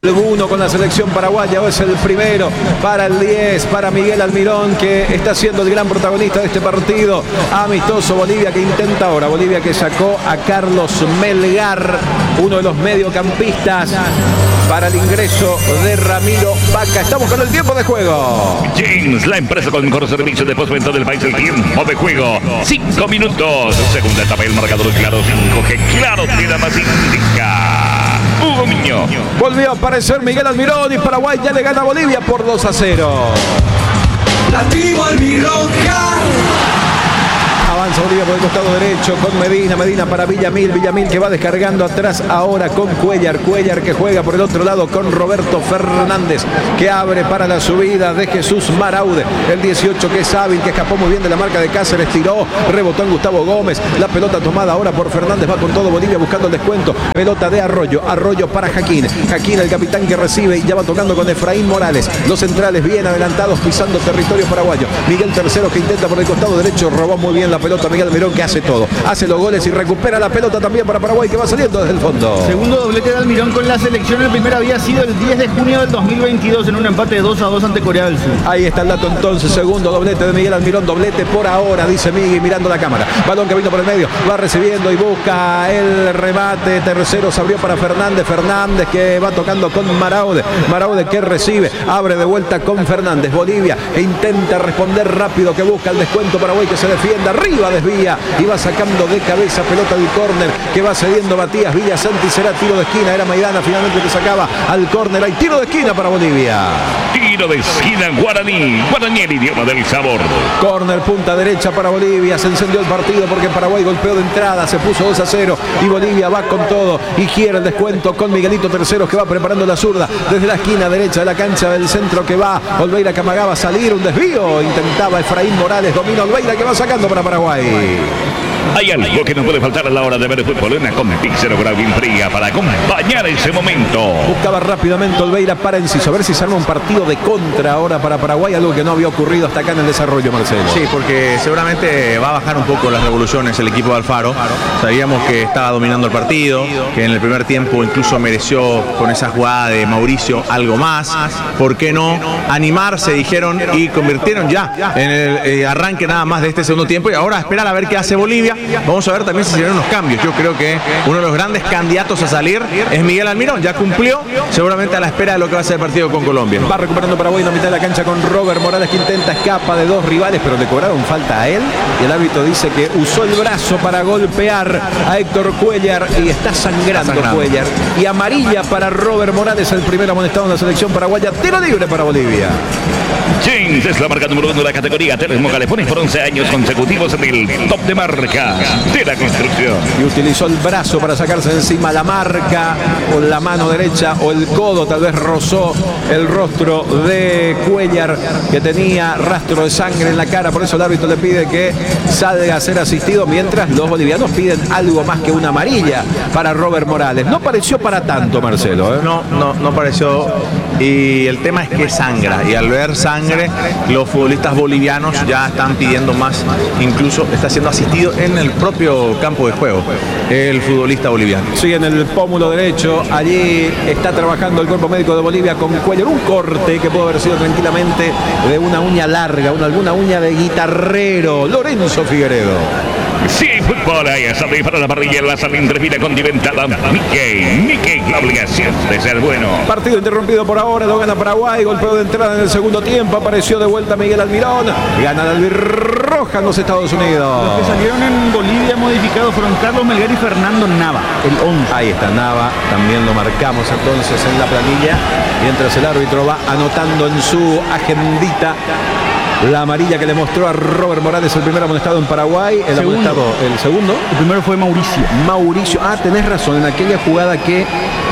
Alguno con la selección paraguaya, o es el primero para el 10, para Miguel Almirón, que está siendo el gran protagonista de este partido amistoso. Bolivia que intenta ahora, Bolivia que sacó a Carlos Melgar, uno de los mediocampistas, para el ingreso de Ramiro Vaca. Estamos con el tiempo de juego. James, la empresa con mejor servicio de postventa del país. El tiempo de juego, 5 minutos. Segunda etapa, el marcador claro 5, que claro te da más indica. Hugo Miño. Volvió a aparecer Miguel Almirón y Paraguay ya le gana a Bolivia por 2-0. La tribu albirroja. Avanza Bolivia por el costado derecho con Medina para Villamil que va descargando atrás ahora con Cuellar que juega por el otro lado con Roberto Fernández, que abre para la subida de Jesús Maraude, el 18 que es hábil, que escapó muy bien de la marca de Cáceres, tiró, rebotó en Gustavo Gómez, la pelota tomada ahora por Fernández, va con todo Bolivia buscando el descuento, pelota de Arroyo para Jaquín, el capitán que recibe y ya va tocando con Efraín Morales, los centrales bien adelantados pisando territorio paraguayo, Miguel Tercero que intenta por el costado derecho, robó muy bien la pelota Miguel Almirón, que hace todo, hace los goles y recupera la pelota también para Paraguay, que va saliendo desde el fondo. Segundo doblete de Almirón con la selección. El primero había sido el 10 de junio del 2022 en un empate de 2-2 ante Corea del Sur. Ahí está el dato entonces, segundo doblete de Miguel Almirón, doblete por ahora, dice Miguel mirando la cámara, balón que vino por el medio, va recibiendo y busca el remate, Tercero se abrió para Fernández que va tocando con Maraude que recibe, abre de vuelta con Fernández, Bolivia e intenta responder rápido, que busca el descuento, Paraguay que se defiende, arriba desvía y va sacando de cabeza, pelota del córner que va cediendo Matías Villasanti, será tiro de esquina, era Maidana finalmente que sacaba al córner, hay tiro de esquina para Bolivia. Tiro de esquina Guaraní, el idioma del sabor. Córner punta derecha para Bolivia, se encendió el partido porque Paraguay golpeó de entrada, se puso 2-0 y Bolivia va con todo y quiere el descuento con Miguelito Terceros, que va preparando la zurda desde la esquina derecha de la cancha del centro, que va Olveira Camagaba a salir, un desvío, intentaba Efraín Morales, domina Olveira que va sacando para Paraguay. Hay algo que no puede faltar a la hora de ver el fútbol, una Comepix Zero Gravin fría para acompañar ese momento. Buscaba rápidamente Olveira para Enciso, a ver si se arma un partido de contra ahora para Paraguay, algo que no había ocurrido hasta acá en el desarrollo, Marcelo. Sí, porque seguramente va a bajar un poco las revoluciones el equipo de Alfaro. Sabíamos que estaba dominando el partido, que en el primer tiempo incluso mereció con esa jugada de Mauricio algo más. ¿Por qué no animarse? Dijeron y convirtieron ya en el arranque nada más de este segundo tiempo, y ahora esperar a ver qué hace Bolivia. Vamos a ver también si se vienen unos cambios. Yo creo que uno de los grandes candidatos a salir es Miguel Almirón. Ya cumplió, seguramente a la espera de lo que va a ser el partido con Colombia. Va recuperando Paraguay en la mitad de la cancha con Robert Morales, que intenta, escapa de dos rivales, pero le cobraron falta a él. Y el árbitro dice que usó el brazo para golpear a Héctor Cuellar y está sangrando Cuellar. Y amarilla para Robert Morales, el primer amonestado en la selección paraguaya. Tiro libre para Bolivia. James es la marca número 1 de la categoría. Teles Galefones por 11 años consecutivos en el top de marcas de la construcción. Y utilizó el brazo para sacarse encima la marca con la mano derecha, o el codo tal vez rozó el rostro de Cuellar, que tenía rastro de sangre en la cara. Por eso el árbitro le pide que salga a ser asistido, mientras los bolivianos piden algo más que una amarilla para Robert Morales. No pareció para tanto, Marcelo, ¿eh? No pareció. Y el tema es que sangra, y al ver sangre los futbolistas bolivianos ya están pidiendo más, incluso está siendo asistido en el propio campo de juego el futbolista boliviano. Sí, en el pómulo derecho, allí está trabajando el cuerpo médico de Bolivia con Cuellar, un corte que pudo haber sido tranquilamente de una uña larga, alguna uña de guitarrero, Lorenzo Figueredo. Sí, fútbol, ahí está para la parrilla, la sala intervina condimentada. Mickey, la obligación de ser bueno. Partido interrumpido por ahora, lo gana Paraguay, golpeo de entrada en el segundo tiempo, apareció de vuelta Miguel Almirón, gana la albirroja en los Estados Unidos. Los que salieron en Bolivia modificados fueron Carlos Melgar y Fernando Nava, el 11. Ahí está Nava, también lo marcamos entonces en la planilla, mientras el árbitro va anotando en su agendita la amarilla que le mostró a Robert Morales, el primer amonestado en Paraguay. El segundo. El primero fue Mauricio. Tenés razón, en aquella jugada que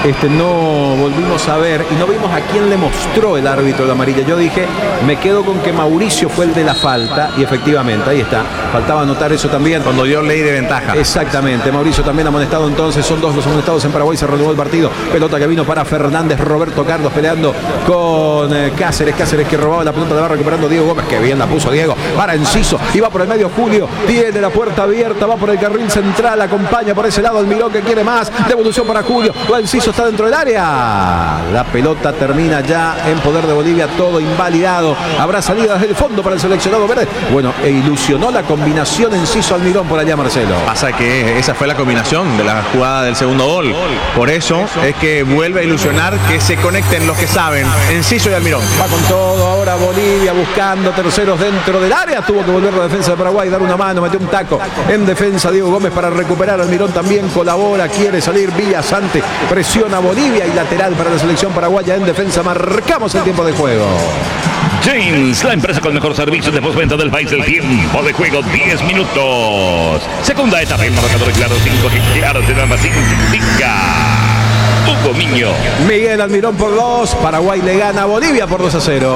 no volvimos a ver y no vimos a quién le mostró el árbitro la amarilla. Yo dije, me quedo con que Mauricio fue el de la falta, y efectivamente, ahí está. Faltaba anotar eso también. Cuando dio ley de ventaja. Exactamente, Mauricio también amonestado entonces, son dos los amonestados en Paraguay, se renovó el partido. Pelota que vino para Fernández, Roberto Carlos peleando con Cáceres que robaba la pelota, la va recuperando Diego Gómez, que bien la puso Diego, para Enciso, y va por el medio Julio, tiene la puerta abierta, va por el carril central, acompaña por ese lado Almirón, que quiere más, devolución para Julio, va Enciso, está dentro del área. La pelota termina ya en poder de Bolivia, todo invalidado. Habrá salida desde el fondo para el seleccionado verde. Bueno, ilusionó la combinación Enciso Almirón por allá, Marcelo. Pasa que esa fue la combinación de la jugada del segundo gol. Por eso es que vuelve a ilusionar que se conecten los que saben, Enciso y Almirón. Va con todo ahora Bolivia buscando terceros dentro del área. Tuvo que volver la defensa de Paraguay, dar una mano, metió un taco en defensa. Diego Gómez para recuperar. Almirón también colabora, quiere salir. Villasante presiona a Bolivia y lateral para la selección paraguaya en defensa. Marcamos el tiempo de juego. James, la empresa con mejor servicio de postventa del país. El tiempo de juego 10 minutos. Segunda etapa, el marcador claro 5 que claro se da más indica. Hugo Miño. Miguel Almirón por 2. Paraguay le gana a Bolivia por 2-0.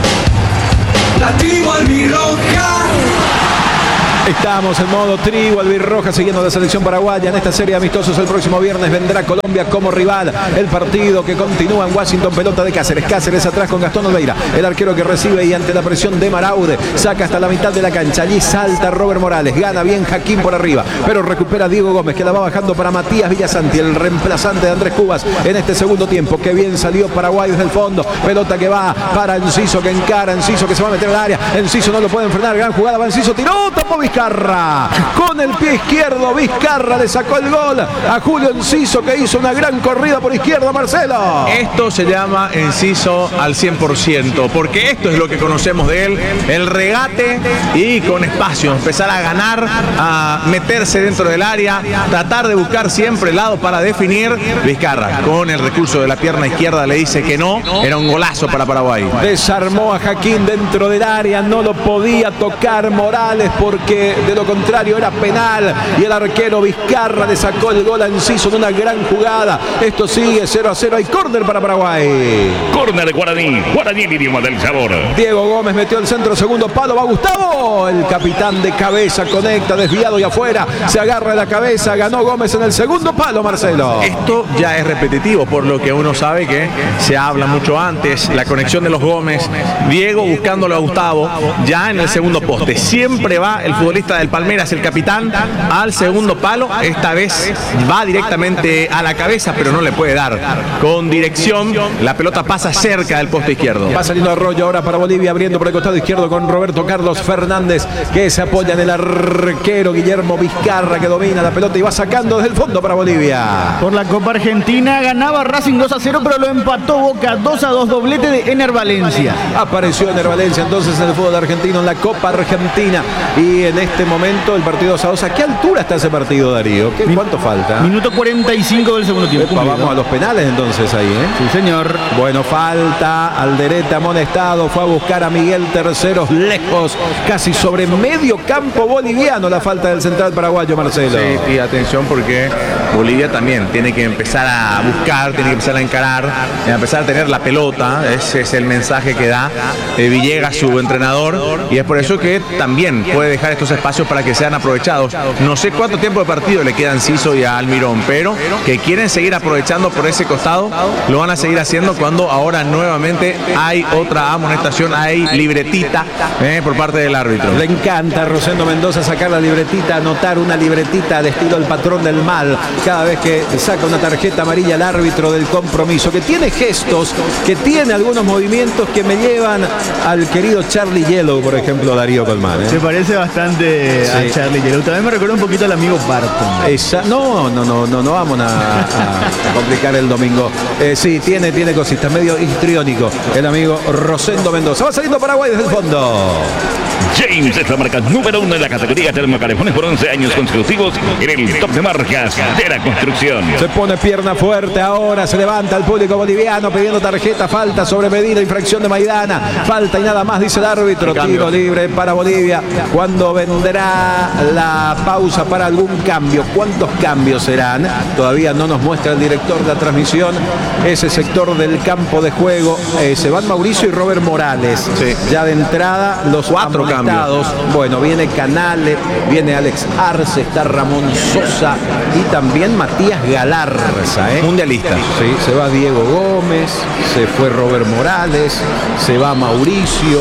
La tribu albirroja. Estamos en modo tribu albirroja siguiendo la selección paraguaya en esta serie de amistosos. El próximo viernes vendrá Colombia como rival. El partido que continúa en Washington, pelota de Cáceres. Cáceres atrás con Gastón Olveira, el arquero que recibe y ante la presión de Maraude saca hasta la mitad de la cancha. Allí salta Robert Morales, gana bien Jaquín por arriba, pero recupera Diego Gómez que la va bajando para Matías Villasanti, el reemplazante de Andrés Cubas en este segundo tiempo. Que bien salió Paraguay desde el fondo, pelota que va para Enciso, que encara, Enciso que se va a meter al área, Enciso no lo pueden frenar, gran jugada, va Enciso, tiró, tapó Vizcarra, con el pie izquierdo Vizcarra le sacó el gol a Julio Enciso, que hizo una gran corrida por izquierda, Marcelo. Esto se llama Enciso al 100%, porque esto es lo que conocemos de él, el regate y con espacio, empezar a ganar, a meterse dentro del área, tratar de buscar siempre el lado para definir. Vizcarra, con el recurso de la pierna izquierda, le dice que no, era un golazo para Paraguay. Desarmó a Jaquín dentro del área, no lo podía tocar Morales porque de lo contrario era penal y el arquero Vizcarra le sacó el gol a Enciso en una gran jugada. Esto sigue 0-0, hay córner para Paraguay. Córner de Guaraní, Guaraní el idioma del sabor. Diego Gómez metió el centro, segundo palo, va Gustavo, el capitán de cabeza conecta, desviado y afuera, se agarra la cabeza, ganó Gómez en el segundo palo, Marcelo. Esto ya es repetitivo, por lo que uno sabe que se habla mucho antes, la conexión de los Gómez, Diego buscándolo a Gustavo, ya en el segundo poste. Siempre va el futbolista del Palmeiras, el capitán, al segundo palo. Esta vez va directamente a la cabeza, pero no le puede dar con dirección. La pelota pasa cerca del poste izquierdo. Va saliendo Arroyo ahora para Bolivia, abriendo por el costado izquierdo con Roberto Carlos Fernández, que se apoya en el arquero Guillermo Vizcarra, que domina la pelota y va sacando desde el fondo para Bolivia. Por la Copa Argentina ganaba Racing 2-0, pero lo empató Boca 2-2, doblete de Ener Valencia. Apareció Ener Valencia entonces en el fútbol argentino, en la Copa Argentina, y en este momento el partido 2-2. ¿A qué altura está ese partido, Darío? ¿Cuánto falta? Minuto 45 del segundo tiempo. Epa, vamos a los penales entonces ahí, ¿eh? Sí, señor. Bueno, falta, Alderete amonestado, fue a buscar a Miguel Terceros lejos, casi sobre medio campo boliviano, la falta del central paraguayo, Marcelo. Sí, y atención porque Bolivia también tiene que empezar a buscar, tiene que empezar a encarar, empezar a tener la pelota. Ese es el mensaje que da Villegas, su entrenador, y es por eso que también puede dejar estos espacios para que sean aprovechados. No sé cuánto tiempo de partido le queda a Enciso y a Almirón, pero que quieren seguir aprovechando por ese costado, lo van a seguir haciendo cuando ahora nuevamente hay otra amonestación, hay libretita por parte del árbitro. Le encanta a Rosendo Mendoza sacar la libretita, anotar una libretita al estilo del patrón del mal, cada vez que saca una tarjeta amarilla al árbitro del compromiso, que tiene gestos, que tiene algunos movimientos que me llevan al querido Charlie Yellow, por ejemplo, Darío Colmán. Se parece bastante a Charlie Yellow. También me recuerda un poquito al amigo Barton. No vamos a complicar el domingo. Sí, tiene cositas, medio histriónico el amigo Rosendo Mendoza. Va saliendo Paraguay desde el fondo. James es la marca número 1 en la categoría termocalefones por 11 años consecutivos en el top de marcas de la construcción. Se pone pierna fuerte ahora, se levanta el público boliviano pidiendo tarjeta, falta sobre medida, infracción de Maidana, falta y nada más, dice el árbitro. Tiro libre para Bolivia. Cuando vendrá la pausa para algún cambio, ¿cuántos cambios serán? Todavía no nos muestra el director de la transmisión ese sector del campo de juego. Se van Mauricio y Robert Morales. Sí. Ya de entrada los 4 cambios. Bueno, viene Canale, viene Alex Arce, está Ramón Sosa y también Matías Galarza, mundialista. Sí, se va Diego Gómez, se fue Robert Morales, se va Mauricio.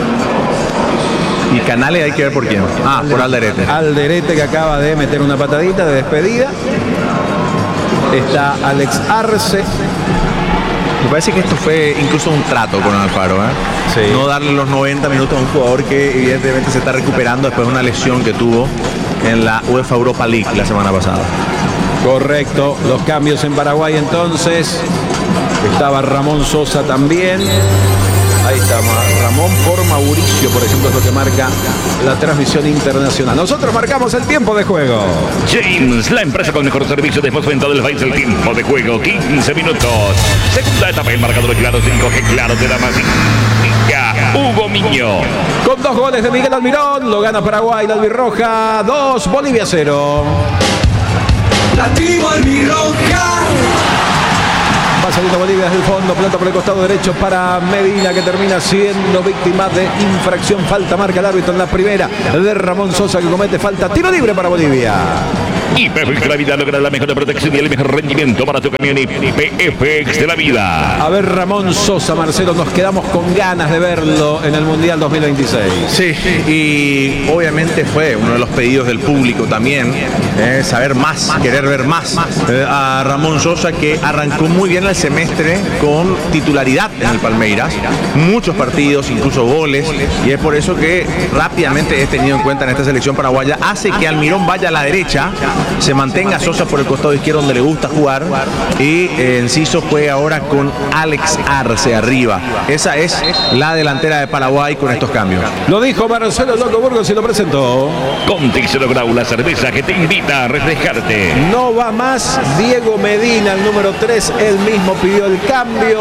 Y Canale hay que ver por quién. Por Alderete. Alderete, que acaba de meter una patadita de despedida. Está Alex Arce. Me parece que esto fue incluso un trato con Alfaro, ¿eh? Sí. No darle los 90 minutos a un jugador que evidentemente se está recuperando después de una lesión que tuvo en la UEFA Europa League la semana pasada. Correcto, los cambios en Paraguay entonces. Estaba Ramón Sosa también. Ahí está Ramón por Mauricio, por ejemplo, es lo que marca la transmisión internacional. Nosotros marcamos el tiempo de juego. James, la empresa con mejor servicio de postventa del país. El tiempo de juego, 15 minutos. Segunda etapa, el marcador claro, 5 que claro te da más. Hugo Miño. Con 2 goles de Miguel Almirón, lo gana Paraguay, la albirroja 2, Bolivia 0. La tribu albirroja. Va saliendo Bolivia desde el fondo, pelota por el costado derecho para Medina, que termina siendo víctima de infracción. Falta marca el árbitro en la primera de Ramón Sosa, que comete falta. Tiro libre para Bolivia. IPFX de la vida logra la mejor protección y el mejor rendimiento para tu camión. IPFX de la vida. A ver, Ramón Sosa, Marcelo, nos quedamos con ganas de verlo en el Mundial 2026. Sí, y obviamente fue uno de los pedidos del público también, saber más, querer ver más a Ramón Sosa, que arrancó muy bien el semestre con titularidad en el Palmeiras, muchos partidos, incluso goles, y es por eso que rápidamente es tenido en cuenta en esta selección paraguaya. Hace que Almirón vaya a la derecha, se mantenga Sosa por el costado izquierdo donde le gusta jugar, y Enciso juega ahora con Alex Arce arriba. Esa es la delantera de Paraguay con estos cambios. Lo dijo Marcelo Loco Burgos y lo presentó. Conti Cero Grau, la cerveza que te invita a refrescarte. No va más Diego Medina, el número 3, él mismo pidió el cambio.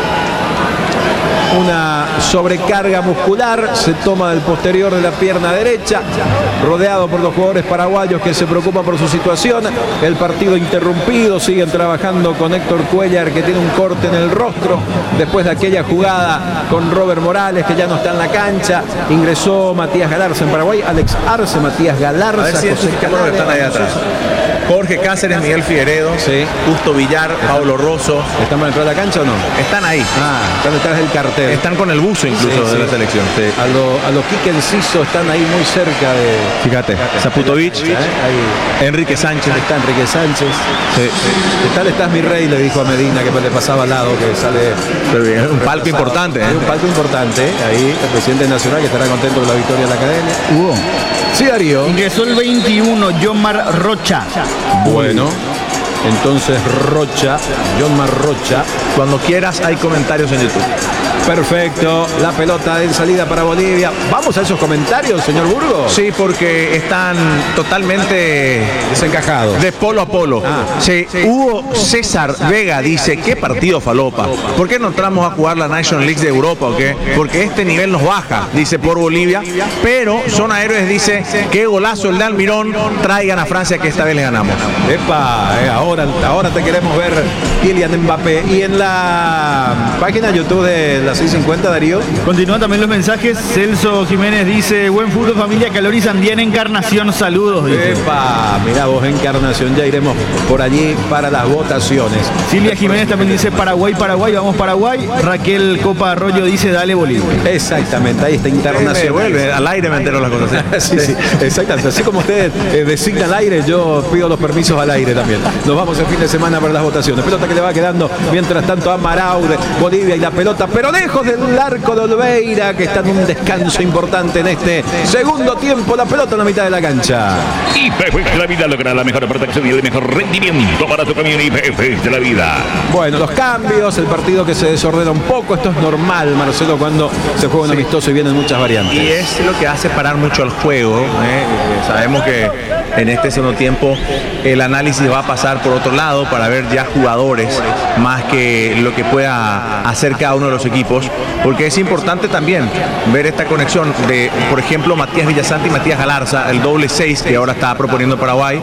Una sobrecarga muscular, se toma del posterior de la pierna derecha, rodeado por los jugadores paraguayos que se preocupan por su situación. El partido interrumpido, siguen trabajando con Héctor Cuellar, que tiene un corte en el rostro después de aquella jugada con Robert Morales, que ya no está en la cancha. Ingresó Matías Galarza en Paraguay, Alex Arce, Matías Galarza, A ver si José estos están ahí atrás. Jorge Cáceres, Miguel Figueredo, Sí. Justo Villar, Paulo Rosso. ¿Están para entrar a la cancha o no? Están ahí. Están detrás del cartel. Están con el buzo incluso Sí, de la sí. selección. Sí. A los Quique Enciso están ahí muy cerca de... Fíjate, Zaputovic, Ahí Enrique Sánchez. está Enrique Sánchez. Sí. ¿Qué tal estás, mi rey? Le dijo a Medina, que le pasaba al lado, que sale... Pero bien, un palco importante. Hay un palco importante. Ahí el presidente nacional, que estará contento con la victoria de la academia. Hugo. Sí, Darío. Ingresó el 21, Yomar Rocha. Bueno, entonces Rocha, Yonmar Rocha. Cuando quieras hay comentarios en YouTube. Perfecto, la pelota en salida para Bolivia. Vamos a esos comentarios, señor Burgos. Sí, porque están totalmente Desencajados. de polo a polo. Sí. Hugo César Vega dice, ¿qué partido falopa? ¿Por qué no entramos a jugar la Nation League de Europa o qué? Porque este nivel nos baja, dice por Bolivia. Pero Zona Héroes dice, qué golazo el de Almirón, traigan a Francia que esta vez le ganamos. Epa, ahora te queremos ver, Kylian Mbappé. Y en la página YouTube de la 650, Darío. Continúan también los mensajes. Celso Jiménez dice, buen fútbol familia, Calor y Sandía en Encarnación, saludos. Dice. Epa, mirá vos, Encarnación, ya iremos por allí para las votaciones. Silvia Jiménez también dice, Paraguay, vamos Paraguay. Raquel Copa Arroyo dice, dale Bolivia. Exactamente, ahí está Me internacional. vuelve, al aire me entero las cosas. Sí, exactamente. Así como ustedes designan al aire, yo pido los permisos al aire también. Nos vamos el fin de semana para las votaciones. Pelota que le va quedando mientras tanto a Marau de Bolivia, y la pelota, pero lejos del arco de Oliveira, que está en un descanso importante en este segundo tiempo. La pelota en la mitad de la cancha. IPFX de la vida logra la mejor protección y el mejor rendimiento para tu camión. IPFX de la vida. Bueno, los cambios, el partido que se desordena un poco. Esto es normal, Marcelo, cuando se juega un amistoso y vienen muchas variantes. Y es lo que hace parar mucho el juego. Sabemos que en este segundo tiempo el análisis va a pasar por otro lado para ver ya jugadores más que lo que pueda hacer cada uno de los equipos, porque es importante también ver esta conexión de, por ejemplo, Matías Villasante y Matías Galarza, el doble 6 que ahora está proponiendo Paraguay,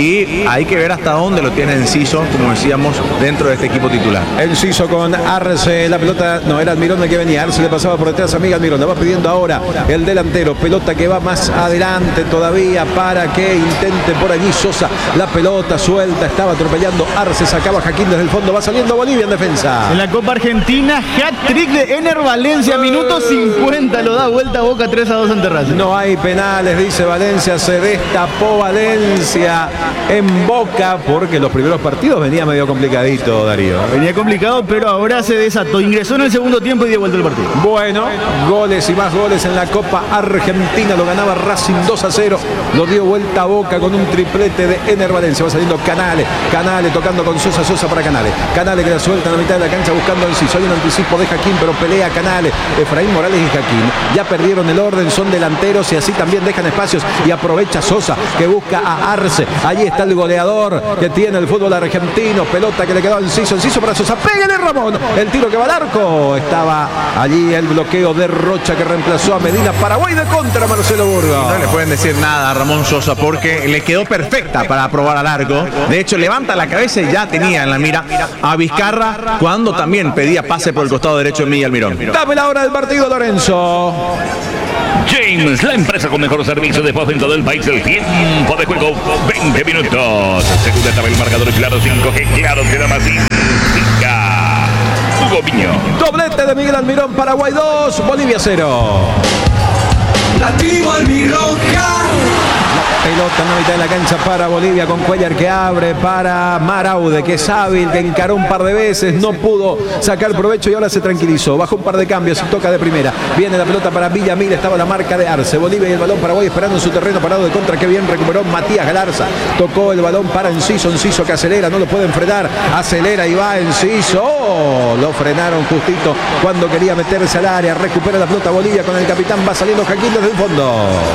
y hay que ver hasta dónde lo tiene Enciso, como decíamos, dentro de este equipo titular. Enciso con Arce, la pelota, no, era Almirón el que venía, Arce le pasaba por detrás a Miguel Almirón, la va pidiendo ahora el delantero, pelota que va más adelante todavía para que intente por allí Sosa. La pelota suelta, estaba atropellando Arce, sacaba Jaquín desde el fondo, va saliendo Bolivia en defensa. En la Copa Argentina, hat-trick de Ener Valencia, minuto 50, lo da vuelta a Boca 3-2 ante Racing. No hay penales, dice Valencia, se destapó Valencia en Boca, porque los primeros partidos venía medio complicadito, Darío. Venía complicado, pero ahora se desató. Ingresó en el segundo tiempo y dio vuelta el partido. Bueno, goles y más goles en la Copa Argentina, lo ganaba Racing 2-0, lo dio vuelta a Boca con un triplete de Ener Valencia. Va saliendo Canales tocando con Sosa, Sosa para Canales que la suelta en la mitad de la cancha buscando Enciso. Hay un anticipo de Jaquín, pero pelea Canales. Efraín Morales y Jaquín ya perdieron el orden, son delanteros y así también dejan espacios y aprovecha Sosa que busca a Arce. Allí está el goleador que tiene el fútbol argentino, pelota que le quedó a Enciso para Sosa, pégale Ramón, el tiro que va al arco, estaba allí el bloqueo de Rocha que reemplazó a Medina. Paraguay de contra, Marcelo Burgos. No le pueden decir nada a Ramón Sosa porque le quedó perfecta para probar al arco. De hecho, levanta la cabeza y ya tenía en la mira a Vizcarra cuando también pedía pase por el costado derecho de Miguel Almirón. Dame la hora del partido, Lorenzo. James, la empresa con mejor servicio de postventa del país. El tiempo de juego, 20 minutos. Segunda etapa, el marcador claro, 5G, claro, queda más indica Hugo Viño. Doblete de Miguel Almirón, Paraguay 2, Bolivia 0. La tribu albirroja. Pelota en la mitad de la cancha para Bolivia con Cuellar que abre para Maraude, que es hábil, que encaró un par de veces, no pudo sacar provecho y ahora se tranquilizó. Bajó un par de cambios y toca de primera. Viene la pelota para Villamil, estaba la marca de Arce. Bolivia y el balón Paraguay esperando en su terreno parado de contra. Qué bien recuperó Matías Galarza. Tocó el balón para Enciso que acelera, no lo pueden frenar. Acelera y va Enciso. Oh, lo frenaron justito cuando quería meterse al área. Recupera la pelota Bolivia con el capitán. Va saliendo Jaquín desde el fondo.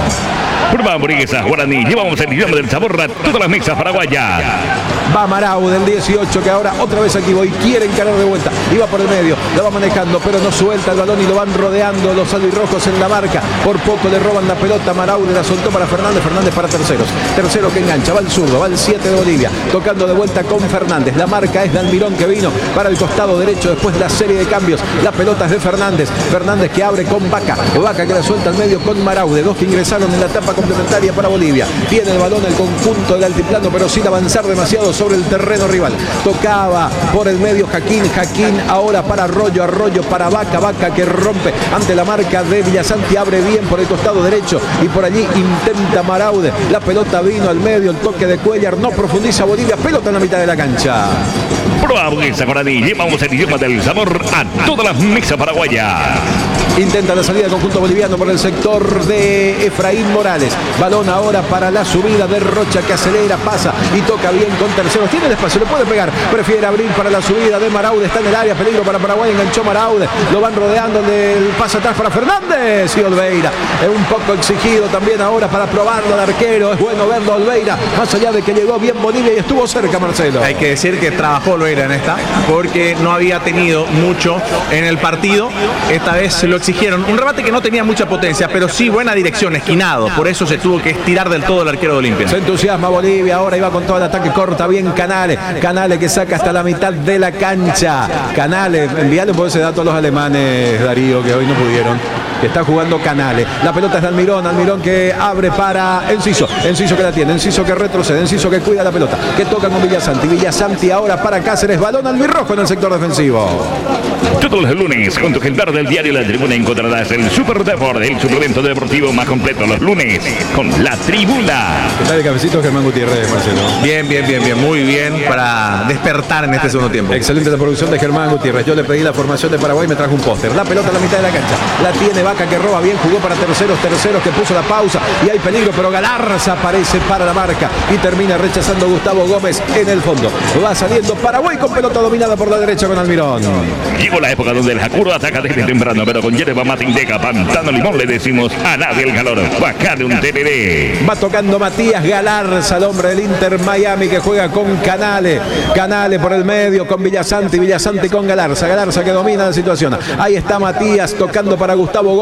Prueba hamburguesas Guaraní. Llevamos el idioma del sabor a todas las mesas paraguayas. Va Marau del 18 que ahora otra vez aquí voy. Quiere encarar de vuelta. Iba por el medio. La va manejando pero no suelta el balón y lo van rodeando los albirrojos en la marca. Por poco le roban la pelota. Marau la soltó para Fernández. Fernández para Terceros. Tercero que engancha. Va el zurdo. Va el 7 de Bolivia. Tocando de vuelta con Fernández. La marca es de Almirón que vino para el costado derecho después de la serie de cambios. La pelota es de Fernández. Fernández que abre con Vaca. Vaca que la suelta al medio con Marau. De dos que ingresaron en la etapa complementaria para Bolivia. Tiene el balón el conjunto del altiplano, pero sin avanzar demasiado sobre el terreno rival. Tocaba por el medio Jaquín ahora para Arroyo para Vaca que rompe ante la marca de Villasanti, abre bien por el costado derecho y por allí intenta Maraude. La pelota vino al medio, el toque de Cuellar, no profundiza Bolivia, pelota en la mitad de la cancha. Prueba hamburguesa Guaraní. Llevamos el idioma del sabor a todas las mesas paraguayas. Intenta la salida del conjunto boliviano por el sector de Efraín Morales. Balón ahora para la subida de Rocha que acelera, pasa y toca bien con Terceros. Tiene el espacio, le puede pegar. Prefiere abrir para la subida de Maraude. Está en el área, peligro para Paraguay. Enganchó Maraude. Lo van rodeando el pase atrás para Fernández y Olveira. Es un poco exigido también ahora para probarlo al arquero. Es bueno verlo Olveira. Más allá de que llegó bien Bolivia y estuvo cerca, Marcelo. Hay que decir que trabajó Olveira en esta porque no había tenido mucho en el partido. Esta vez se lo exigieron. Un remate que no tenía mucha potencia, pero sí buena dirección, esquinado. Por eso se tuvo que estirar del todo el arquero de Olimpia. Se entusiasma Bolivia, ahora iba con todo el ataque, corta bien Canales que saca hasta la mitad de la cancha. Canales, envíale un poco ese dato a los alemanes, Darío, que hoy no pudieron. Que está jugando Canales. La pelota es de Almirón que abre para Enciso que la tiene, Enciso que retrocede, Enciso que cuida la pelota, que toca con Villasanti ahora para Cáceres, balón albirrojo en el sector defensivo. Todos los lunes, con tu ejemplar del diario La Tribuna encontrarás el Super Deporte, el suplemento deportivo más completo los lunes, con La Tribuna. ¿Qué tal el cafecito, Germán Gutiérrez, Marcelo? Bien, muy bien para despertar en este segundo tiempo. Excelente la producción de Germán Gutiérrez. Yo le pedí la formación de Paraguay y me trajo un póster. La pelota a la mitad de la cancha. La tiene Vaca que roba bien, jugó para Terceros que puso la pausa y hay peligro, pero Galarza aparece para la marca y termina rechazando Gustavo Gómez en el fondo. Va saliendo Paraguay con pelota dominada por la derecha con Almirón. Llegó la época donde el Jacuro ataca desde temprano, pero con yerba mate Inteca, Pantano Limón le decimos a nadie el calor. Bajale un TPD. Va tocando Matías Galarza, el hombre del Inter Miami que juega con Canales por el medio con Villasanti con Galarza que domina la situación. Ahí está Matías tocando para Gustavo Gómez.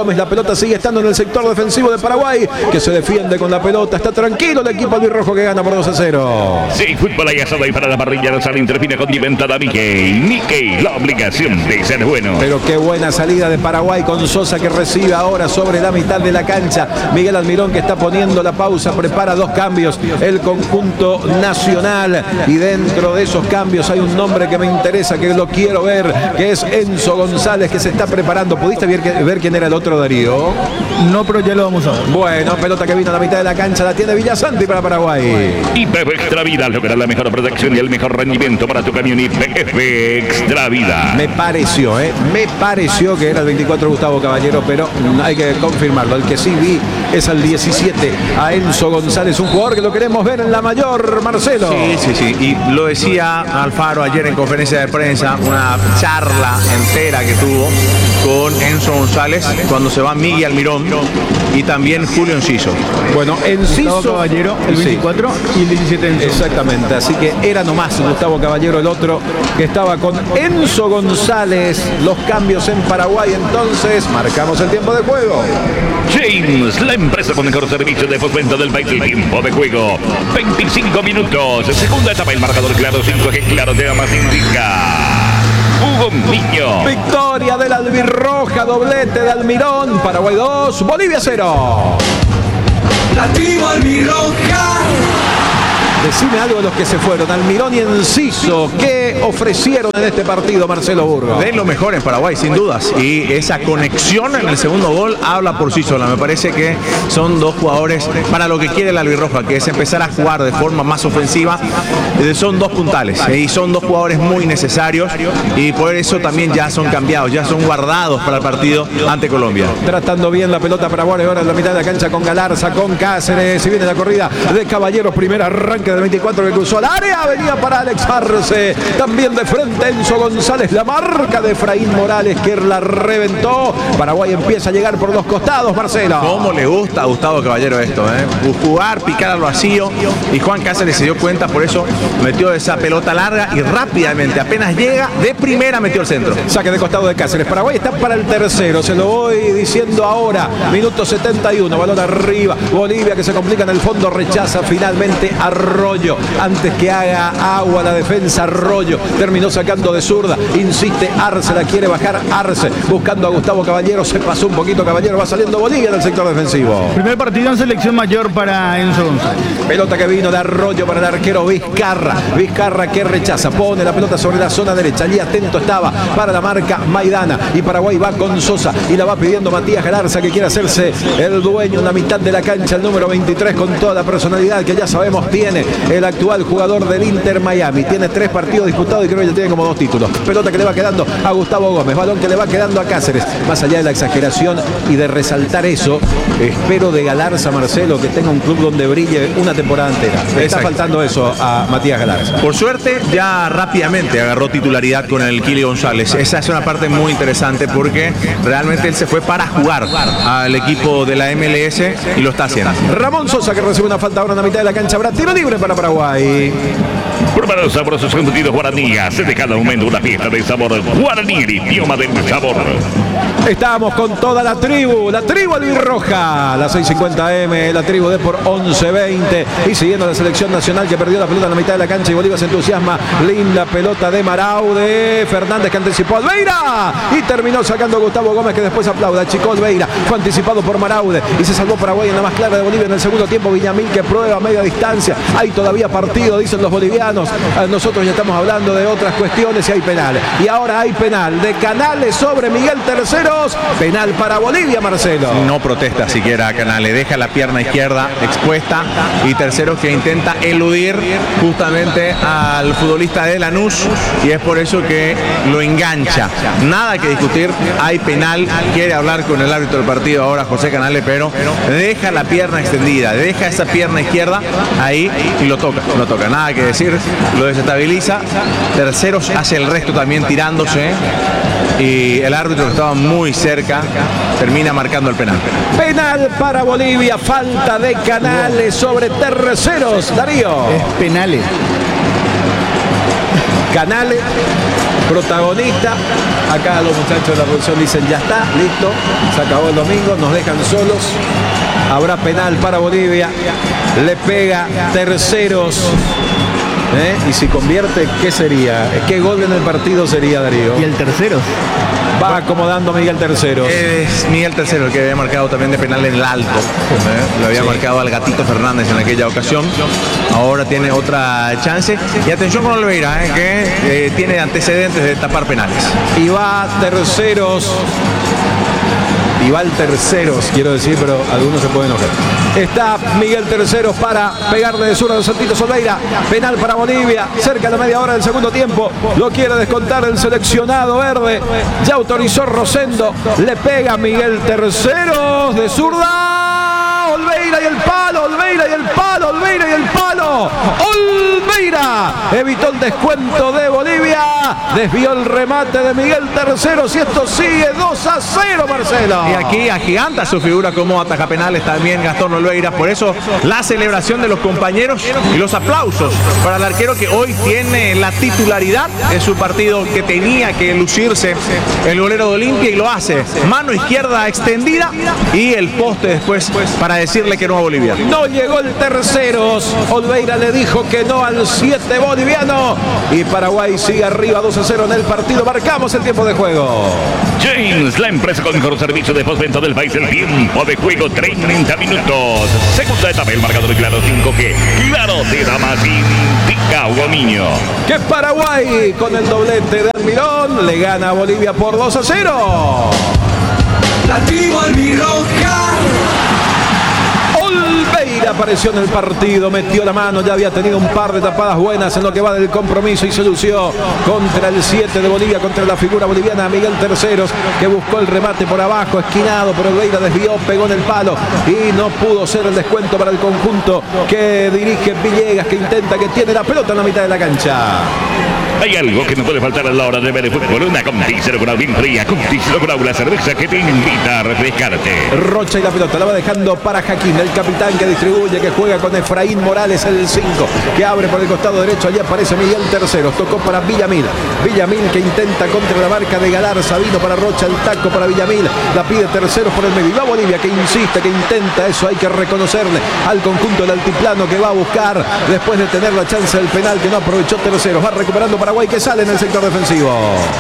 Gómez. La pelota sigue estando en el sector defensivo de Paraguay, que se defiende con la pelota. Está tranquilo el equipo albirrojo que gana por 2-0. Sí, fútbol ahí asado y para la parrilla no sale interfina condimentada Mickey. Mickey, la obligación de ser bueno. Pero qué buena salida de Paraguay con Sosa, que recibe ahora sobre la mitad de la cancha. Miguel Almirón, que está poniendo la pausa, prepara 2 cambios el conjunto nacional, y dentro de esos cambios hay un nombre que me interesa, que lo quiero ver, que es Enzo González, que se está preparando. ¿Pudiste ver quién era el otro, Darío? No, pero ya lo vamos a ver. Bueno, pelota que vino a la mitad de la cancha, la tiene Villasanti para Paraguay. YPF Extra Vida logra la mejor protección y el mejor rendimiento para tu camión. YPF Extra Vida. Me pareció que era el 24 Gustavo Caballero, pero hay que confirmarlo. El que sí vi es el 17, a Enzo González, un jugador que lo queremos ver en la mayor, Marcelo. Sí. Y lo decía Alfaro ayer en conferencia de prensa, una charla entera que tuvo con Enzo González cuando se va Miguel Almirón y también Julio Enciso. Bueno, Enciso, Gustavo Caballero, el 24, sí, y el 17 Enzo. Exactamente, así que era nomás Gustavo Caballero el otro que estaba con Enzo González. Los cambios en Paraguay, entonces marcamos el tiempo de juego. James, la empresa con mejor servicio de postventa del país. El tiempo de juego, 25 minutos. Segunda etapa, el marcador claro, 5G claro, te da más indica. Hugo Miño. Victoria del albirroja, doblete de Almirón. Paraguay 2, Bolivia 0. La tribu albirroja. Decime algo de los que se fueron, Almirón y Enciso. ¿Qué ofrecieron en este partido, Marcelo Burgos? De lo mejor en Paraguay, sin dudas. Y esa conexión en el segundo gol habla por sí sola. Me parece que son 2 jugadores para lo que quiere el albirroja, que es empezar a jugar de forma más ofensiva. Son 2 puntales y son 2 jugadores muy necesarios, y por eso también ya son cambiados, ya son guardados para el partido ante Colombia. Tratando bien la pelota Paraguay ahora en la mitad de la cancha con Galarza, con Cáceres. Si viene la corrida de Caballeros, primer arranque del 24 que cruzó el área, venía para Alex Arce, también de frente Enzo González, la marca de Efraín Morales, que la reventó. Paraguay empieza a llegar por los costados, Marcelo. ¿Cómo le gusta a Gustavo Caballero esto? Jugar, picar al vacío, y Juan Cáceres se dio cuenta, por eso metió esa pelota larga y rápidamente, apenas llega, de primera metió el centro. Saque de costado de Cáceres. Paraguay está para el tercero, se lo voy diciendo ahora. Minuto 71, balón arriba. Bolivia, que se complica en el fondo, rechaza finalmente Arroyo. Antes que haga agua la defensa, Arroyo terminó sacando de zurda. Insiste Arce, la quiere bajar Arce, buscando a Gustavo Caballero. Se pasó un poquito Caballero, va saliendo Bolivia del sector defensivo. Primer partido en selección mayor para Enzo González. Pelota que vino de Arroyo para el arquero Vizcarra. Vizcarra que rechaza, pone la pelota sobre la zona derecha. Allí atento estaba para la marca Maidana. Y Paraguay va con Sosa y la va pidiendo Matías Galarza, que quiere hacerse el dueño en la mitad de la cancha. El número 23, con toda la personalidad que ya sabemos tiene el actual jugador del Inter Miami. Tiene 3 partidos disputados y creo que ya tiene como 2 títulos. Pelota que le va quedando a Gustavo Gómez. Balón que le va quedando a Cáceres. Más allá de la exageración y de resaltar eso, espero de Galarza, Marcelo, que tenga un club donde brille una temporada entera. Le está faltando eso a Matías Galarza. Por suerte, ya rápidamente agarró titularidad con el Kili González. Esa es una parte muy interesante, porque realmente él se fue para jugar al equipo de la MLS y lo está haciendo. Ramón Sosa, que recibe una falta ahora en la mitad de la cancha. Habrá tiro libre para Paraguay. Prueba los sabrosos embutidos Guaraní. Hace de cada momento una fiesta de sabor. Guaraní, el idioma del sabor. Estamos con toda la tribu albirroja. La 650M, la tribu de por 11-20. Y siguiendo la selección nacional, que perdió la pelota en la mitad de la cancha, y Bolívar se entusiasma. Linda pelota de Maraude. Fernández, que anticipó a Alveira y terminó sacando a Gustavo Gómez, que después aplauda. Chico Alveira fue anticipado por Maraude y se salvó Paraguay en la más clara de Bolivia en el segundo tiempo. Villamil, que prueba a media distancia. Hay todavía partido, dicen los bolivianos. Nosotros ya estamos hablando de otras cuestiones y hay penal. Y ahora hay penal de Canales sobre Miguel Terceros. Penal para Bolivia, Marcelo. No protesta siquiera Canales, deja la pierna izquierda expuesta, y Terceros que intenta eludir justamente al futbolista de Lanús, y es por eso que lo engancha. Nada que discutir, hay penal. Quiere hablar con el árbitro del partido ahora, José Canales, pero deja la pierna extendida, deja esa pierna izquierda ahí y lo toca. Nada que decir, lo desestabiliza. Terceros hace el resto también tirándose, y el árbitro, que estaba muy cerca, termina marcando el penal. Penal para Bolivia, falta de Canales sobre Terceros. Darío. Es penales. Canales, protagonista. Acá los muchachos de la producción dicen ya está, listo, se acabó el domingo, nos dejan solos. Habrá penal para Bolivia, le pega Terceros. Y si convierte, ¿qué sería? ¿Qué gol en el partido sería, Darío? Y el tercero. Va acomodando Miguel Terceros. Es Miguel Tercero el que había marcado también de penal en el alto. Lo había marcado al Gatito Fernández en aquella ocasión. Ahora tiene otra chance. Y atención con Olveira, que tiene antecedentes de tapar penales. Y va Terceros. Y va el Terceros, quiero decir, pero algunos se pueden enojar. Está Miguel Terceros para pegarle de zurda a Santito Olveira. Penal para Bolivia, cerca de la media hora del segundo tiempo. Lo quiere descontar el seleccionado verde. Ya autorizó Rosendo. Le pega Miguel Terceros de zurda. Olveira y el palo, Olveira y el palo, Olveira y el palo. Olveira evitó el descuento de Bolivia. Desvió el remate de Miguel Terceros y esto sigue 2-0, Marcelo. Y aquí agiganta su figura como ataja penales también Gastón Olveira. Por eso la celebración de los compañeros y los aplausos para el arquero que hoy tiene la titularidad en su partido, que tenía que lucirse el golero de Olimpia, y lo hace. Mano izquierda extendida y el poste después para decirle que no a Bolivia. No llegó el Terceros. Olveira le dijo que no al 7 boliviano. Y Paraguay sigue arriba 2-0 en el partido. Marcamos el tiempo de juego. James, la empresa con mejor servicio de postventa del país. El tiempo de juego 30 minutos. Segunda etapa, el marcador claro 5G. Claro te da más, indica Hugo Niño. Que Paraguay con el doblete de Almirón le gana a Bolivia por 2-0. La tribu albirroja. Olveira apareció en el partido, metió la mano, ya había tenido un par de tapadas buenas en lo que va del compromiso y se lució contra el 7 de Bolivia, contra la figura boliviana Miguel Terceros, que buscó el remate por abajo, esquinado, pero Olveira desvió, pegó en el palo y no pudo ser el descuento para el conjunto que dirige Villegas, que intenta, que tiene la pelota en la mitad de la cancha. Hay algo que no puede faltar a la hora de ver el fútbol. Una Contis Lograu bien fría. Contis Lograu, la cerveza que te invita a refrescarte. Rocha y la pelota la va dejando para Jaquín, el capitán que distribuye, que juega con Efraín Morales, el 5, que abre por el costado derecho. Allí aparece Miguel Terceros, tocó para Villamil. Villamil que intenta contra la marca de Galarza, vino para Rocha, el taco para Villamil, la pide Terceros por el medio. Y va Bolivia, que insiste, que intenta, eso hay que reconocerle al conjunto del altiplano, que va a buscar después de tener la chance del penal que no aprovechó Terceros. Va recuperando Paraguay, que sale en el sector defensivo.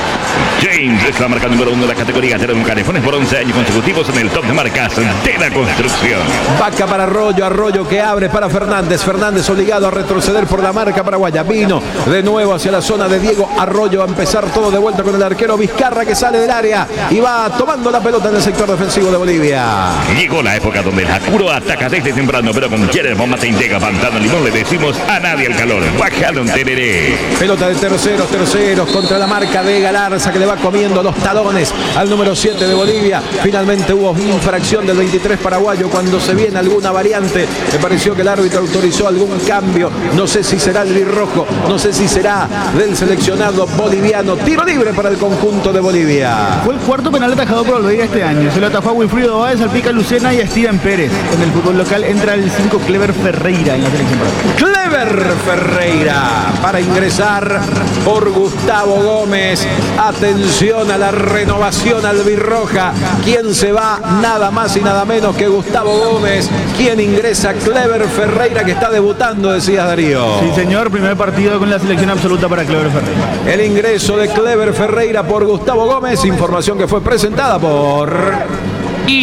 James es la marca número 1 de la categoría Termocanefones por 11 años consecutivos en el top de marcas de la construcción. Vaca para Arroyo, Arroyo que abre para Fernández. Fernández obligado a retroceder por la marca paraguaya. Vino de nuevo hacia la zona de Diego Arroyo a empezar todo de vuelta con el arquero Vizcarra, que sale del área y va tomando la pelota en el sector defensivo de Bolivia. Llegó la época donde el Jacuro ataca desde temprano, pero con Jerez Bomba te integra Pantano Limón le decimos a nadie al calor. Bájalo un tereré. Pelota de Terceros contra la marca de Galarza, que le va comiendo los talones al número 7 de Bolivia. Finalmente hubo infracción del 23 paraguayo cuando se viene alguna variante. Me pareció que el árbitro autorizó algún cambio. No sé si será el rojo, no sé si será del seleccionado boliviano. Tiro libre para el conjunto de Bolivia. Fue el cuarto penal atajado por Olveira este año. Se lo atajó a Wilfrido Báez, salpica a Lucena y a Steven Pérez. En el fútbol local entra el 5 Clever Ferreira en la selección paraguaya. Clever Ferreira para ingresar por Gustavo Gómez. Atención a la renovación albirroja. ¿Quién se va? Nada más y nada menos que Gustavo Gómez. ¿Quién ingresa? Clever Ferreira, que está debutando, decías, Darío. Sí, señor, primer partido con la selección absoluta para Clever Ferreira. El ingreso de Clever Ferreira por Gustavo Gómez. Información que fue presentada por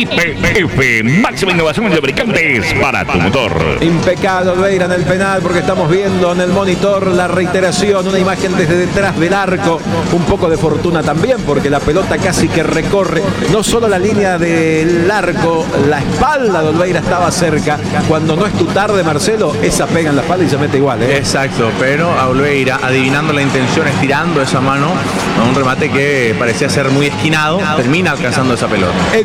YPF, máxima innovación en lubricantes para tu motor. Impecable Olveira en el penal, porque estamos viendo en el monitor la reiteración, una imagen desde detrás del arco. Un poco de fortuna también, porque la pelota casi que recorre no solo la línea del arco, la espalda de Olveira estaba cerca. Cuando no es tu tarde, Marcelo, esa pega en la espalda y se mete igual, ¿eh? Exacto, pero a Olveira, adivinando la intención, estirando esa mano a un remate que parecía ser muy esquinado, termina alcanzando esa pelota. Enzo González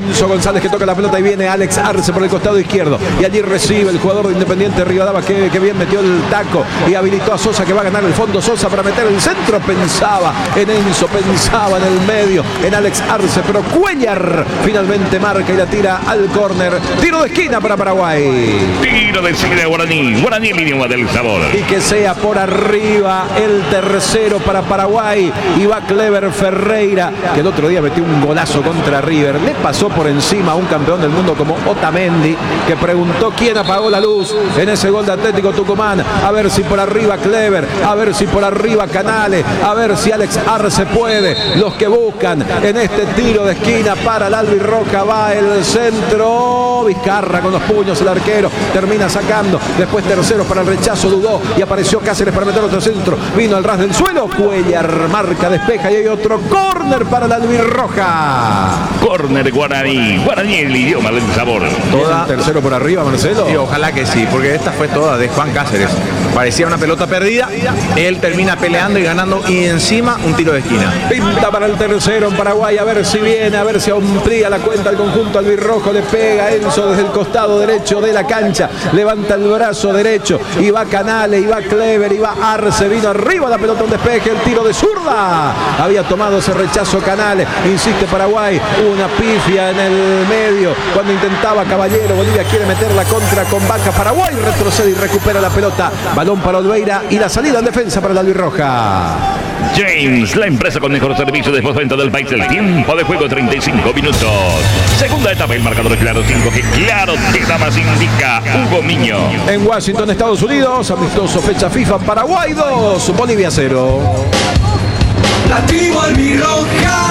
González que toca la pelota y viene Alex Arce por el costado izquierdo. Y allí recibe el jugador de Independiente Rivadavia que bien metió el taco y habilitó a Sosa que va a ganar el fondo. Sosa para meter el centro. Pensaba en Enzo, pensaba en el medio, en Alex Arce, pero Cuellar finalmente marca y la tira al córner. Tiro de esquina para Paraguay. Tiro de esquina de Guaraní. Guaraní el idioma del sabor. Y que sea por arriba el tercero para Paraguay. Y va Clever Ferreira, que el otro día metió un golazo contra River. Le pasó por encima a un campeón del mundo como Otamendi, que preguntó quién apagó la luz en ese gol de Atlético Tucumán. A ver si por arriba Clever, a ver si por arriba Canales, a ver si Alex Arce puede. Los que buscan en este tiro de esquina para el albirroja. Va el centro. Vizcarra con los puños, el arquero termina sacando. Después terceros para el rechazo, dudó y apareció Cáceres para meter otro centro. Vino al ras del suelo. Cuellar marca, despeja y hay otro córner para el albirroja. Córner Guaraní. Guaraní el idioma del sabor. Toda tercero por arriba, Marcelo. Sí, ojalá que sí, porque esta fue toda de Juan Cáceres. Parecía una pelota perdida. Él termina peleando y ganando y encima un tiro de esquina. Pinta para el tercero en Paraguay, a ver si viene, a ver si amplía la cuenta al conjunto albirrojo. Le pega Enzo desde el costado derecho de la cancha, levanta el brazo derecho y va Canales, y va Clever, y va Arce. Vino arriba la pelota, un despeje, el tiro de zurda. Había tomado ese rechazo Canales, insiste Paraguay, una pifia en el medio cuando intentaba Caballero. Bolivia quiere meter la contra con Vaca. Paraguay retrocede y recupera la pelota. Balón para Olveira y la salida en defensa para la albirroja. James, la empresa con mejor servicio de postventa del país. El tiempo de juego 35 minutos. Segunda etapa, el marcador claro 5 que claro te da más indica Hugo Miño. En Washington, Estados Unidos, amistoso fecha FIFA, Paraguay 2, Bolivia 0. La tribu albirroja.